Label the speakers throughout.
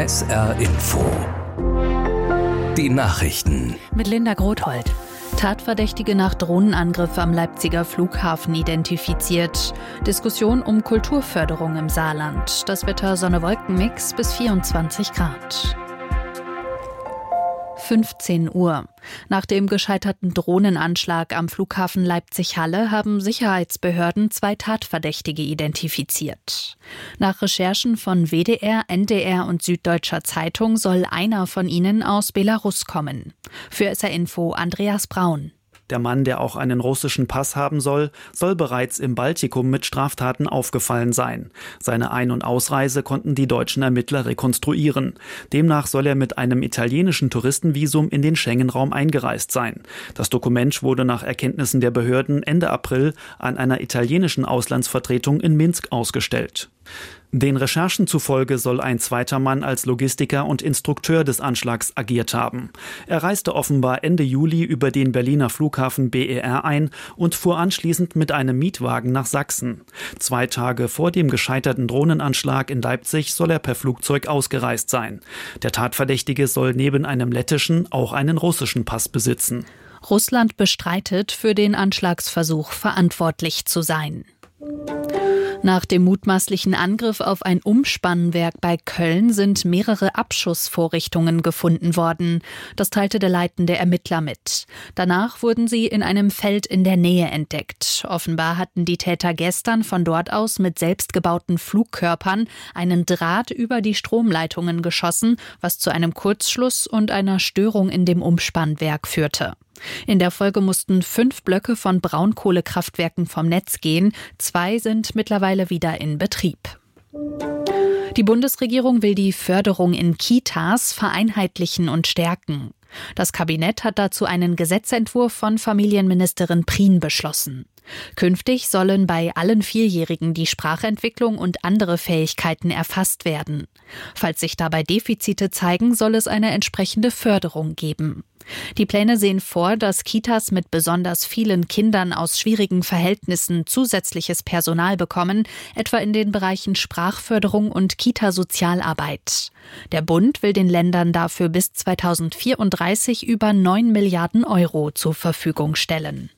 Speaker 1: SR Info. Die Nachrichten.
Speaker 2: Mit Linda Grothold. Tatverdächtige nach Drohnenangriff am Leipziger Flughafen identifiziert. Diskussion um Kulturförderung im Saarland. Das Wetter Sonne-Wolken-Mix bis 24 Grad. 15 Uhr. Nach dem gescheiterten Drohnenanschlag am Flughafen Leipzig-Halle haben Sicherheitsbehörden 2 Tatverdächtige identifiziert. Nach Recherchen von WDR, NDR und Süddeutscher Zeitung soll einer von ihnen aus Belarus kommen. Für SR Info Andreas Braun.
Speaker 3: Der Mann, der auch einen russischen Pass haben soll bereits im Baltikum mit Straftaten aufgefallen sein. Seine Ein- und Ausreise konnten die deutschen Ermittler rekonstruieren. Demnach soll er mit einem italienischen Touristenvisum in den Schengen-Raum eingereist sein. Das Dokument wurde nach Erkenntnissen der Behörden Ende April an einer italienischen Auslandsvertretung in Minsk ausgestellt. Den Recherchen zufolge soll ein zweiter Mann als Logistiker und Instrukteur des Anschlags agiert haben. Er reiste offenbar Ende Juli über den Berliner Flughafen BER ein und fuhr anschließend mit einem Mietwagen nach Sachsen. 2 Tage vor dem gescheiterten Drohnenanschlag in Leipzig soll er per Flugzeug ausgereist sein. Der Tatverdächtige soll neben einem lettischen auch einen russischen Pass besitzen.
Speaker 2: Russland bestreitet, für den Anschlagsversuch verantwortlich zu sein. Nach dem mutmaßlichen Angriff auf ein Umspannwerk bei Köln sind mehrere Abschussvorrichtungen gefunden worden. Das teilte der leitende Ermittler mit. Danach wurden sie in einem Feld in der Nähe entdeckt. Offenbar hatten die Täter gestern von dort aus mit selbstgebauten Flugkörpern einen Draht über die Stromleitungen geschossen, was zu einem Kurzschluss und einer Störung in dem Umspannwerk führte. In der Folge mussten 5 Blöcke von Braunkohlekraftwerken vom Netz gehen. 2 sind mittlerweile wieder in Betrieb. Die Bundesregierung will die Förderung in Kitas vereinheitlichen und stärken. Das Kabinett hat dazu einen Gesetzentwurf von Familienministerin Prien beschlossen. Künftig sollen bei allen Vierjährigen die Sprachentwicklung und andere Fähigkeiten erfasst werden. Falls sich dabei Defizite zeigen, soll es eine entsprechende Förderung geben. Die Pläne sehen vor, dass Kitas mit besonders vielen Kindern aus schwierigen Verhältnissen zusätzliches Personal bekommen, etwa in den Bereichen Sprachförderung und Kita-Sozialarbeit. Der Bund will den Ländern dafür bis 2034 über 9 Milliarden Euro zur Verfügung stellen.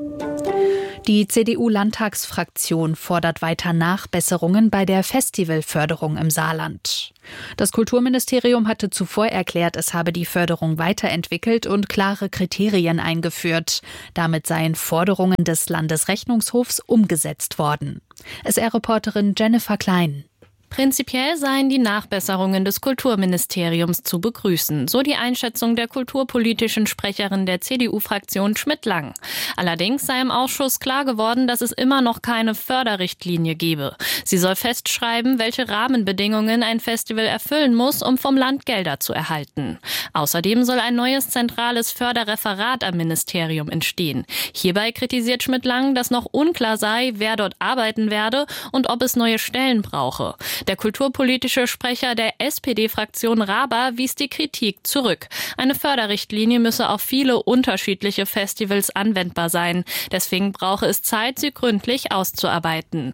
Speaker 2: Die CDU-Landtagsfraktion fordert weiter Nachbesserungen bei der Festivalförderung im Saarland. Das Kulturministerium hatte zuvor erklärt, es habe die Förderung weiterentwickelt und klare Kriterien eingeführt. Damit seien Forderungen des Landesrechnungshofs umgesetzt worden. SR-Reporterin Jennifer Klein.
Speaker 4: Prinzipiell seien die Nachbesserungen des Kulturministeriums zu begrüßen, so die Einschätzung der kulturpolitischen Sprecherin der CDU-Fraktion Schmidt-Lang. Allerdings sei im Ausschuss klar geworden, dass es immer noch keine Förderrichtlinie gebe. Sie soll festschreiben, welche Rahmenbedingungen ein Festival erfüllen muss, um vom Land Gelder zu erhalten. Außerdem soll ein neues zentrales Förderreferat am Ministerium entstehen. Hierbei kritisiert Schmidt-Lang, dass noch unklar sei, wer dort arbeiten werde und ob es neue Stellen brauche. Der kulturpolitische Sprecher der SPD-Fraktion Raber wies die Kritik zurück. Eine Förderrichtlinie müsse auf viele unterschiedliche Festivals anwendbar sein. Deswegen brauche es Zeit, sie gründlich auszuarbeiten.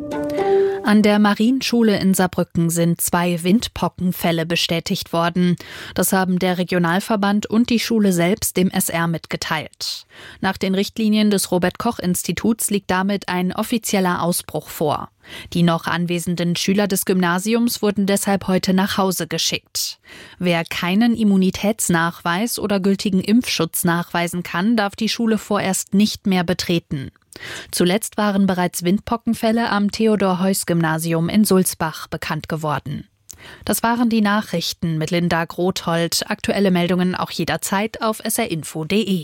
Speaker 2: An der Marienschule in Saarbrücken sind 2 Windpockenfälle bestätigt worden. Das haben der Regionalverband und die Schule selbst dem SR mitgeteilt. Nach den Richtlinien des Robert-Koch-Instituts liegt damit ein offizieller Ausbruch vor. Die noch anwesenden Schüler des Gymnasiums wurden deshalb heute nach Hause geschickt. Wer keinen Immunitätsnachweis oder gültigen Impfschutz nachweisen kann, darf die Schule vorerst nicht mehr betreten. Zuletzt waren bereits Windpockenfälle am Theodor-Heuss-Gymnasium in Sulzbach bekannt geworden. Das waren die Nachrichten mit Linda Grothold. Aktuelle Meldungen auch jederzeit auf srinfo.de.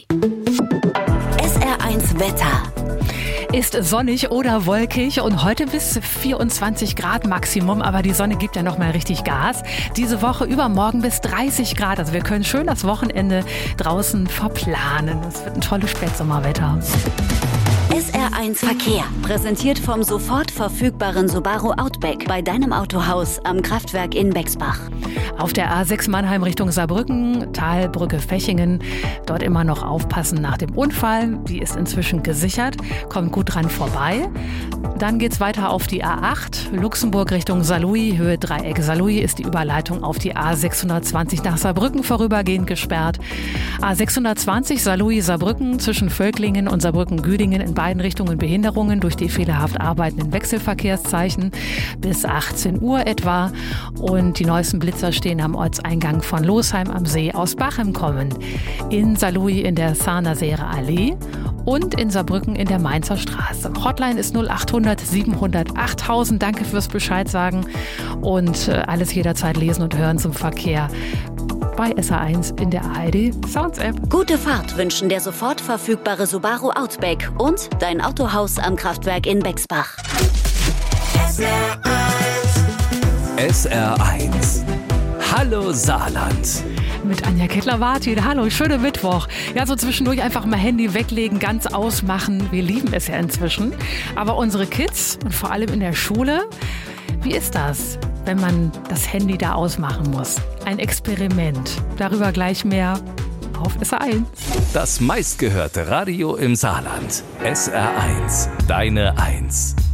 Speaker 5: SR1 Wetter.
Speaker 6: Ist sonnig oder wolkig und heute bis 24 Grad Maximum, aber die Sonne gibt ja noch mal richtig Gas. Diese Woche übermorgen bis 30 Grad, also wir können schön das Wochenende draußen verplanen. Es wird ein tolles Spätsommerwetter.
Speaker 5: SR1 Verkehr. Präsentiert vom sofort verfügbaren Subaru Outback bei deinem Autohaus am Kraftwerk in Bexbach.
Speaker 6: Auf der A6 Mannheim Richtung Saarbrücken, Talbrücke Fechingen. Dort immer noch aufpassen nach dem Unfall. Die ist inzwischen gesichert. Kommt gut dran vorbei. Dann geht's weiter auf die A8, Luxemburg Richtung Saarlouis, Höhe Dreieck Saarlouis ist die Überleitung auf die A620 nach Saarbrücken vorübergehend gesperrt. A620 Saarlouis-Saarbrücken zwischen Völklingen und Saarbrücken-Güdingen in beiden Richtungen Behinderungen durch die fehlerhaft arbeitenden Wechselverkehrszeichen bis 18 Uhr etwa. Und die neuesten Blitzer stehen am Ortseingang von Losheim am See aus Bachem kommen. In Saarlouis in der Sarnerseer Allee und in Saarbrücken in der Mainzer Straße. Hotline ist 0800 700 8000. Danke fürs Bescheid sagen und alles jederzeit lesen und hören zum Verkehr bei SR1 in der ARD Sounds App.
Speaker 5: Gute Fahrt wünschen der sofort verfügbare Subaru Outback und dein Autohaus am Kraftwerk in Bexbach.
Speaker 1: SR1. Hallo Saarland.
Speaker 6: Mit Anja Kettler-Wartin. Hallo, schönen Mittwoch. Ja, so zwischendurch einfach mal Handy weglegen, ganz ausmachen. Wir lieben es ja inzwischen. Aber unsere Kids und vor allem in der Schule, wie ist das, wenn man das Handy da ausmachen muss? Ein Experiment. Darüber gleich mehr auf SR1.
Speaker 1: Das meistgehörte Radio im Saarland. SR1. Deine 1.